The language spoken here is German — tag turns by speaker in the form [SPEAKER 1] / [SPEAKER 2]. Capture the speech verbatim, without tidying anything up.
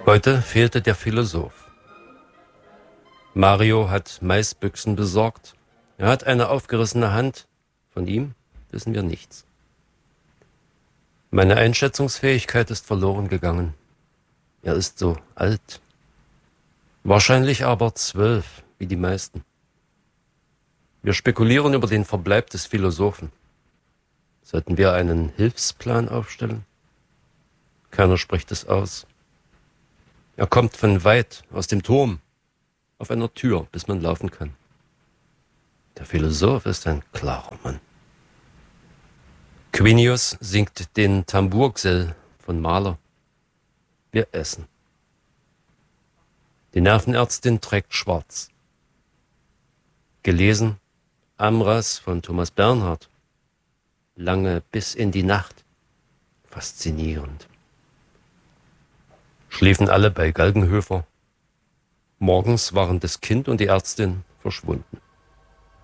[SPEAKER 1] Heute fehlte der Philosoph. Mario hat Maisbüchsen besorgt. Er hat eine aufgerissene Hand. Von ihm wissen wir nichts. Meine Einschätzungsfähigkeit ist verloren gegangen. Er ist so alt. Wahrscheinlich aber zwölf, wie die meisten. Wir spekulieren über den Verbleib des Philosophen. Sollten wir einen Hilfsplan aufstellen? Keiner spricht es aus. Er kommt von weit, aus dem Turm, auf einer Tür, bis man laufen kann. Der Philosoph ist ein klarer Mann. Quinius singt den Tambourgsell von Mahler. Wir essen. Die Nervenärztin trägt schwarz. Gelesen Amras von Thomas Bernhard. Lange bis in die Nacht. Faszinierend. Schliefen alle bei Galgenhöfer. Morgens waren das Kind und die Ärztin verschwunden.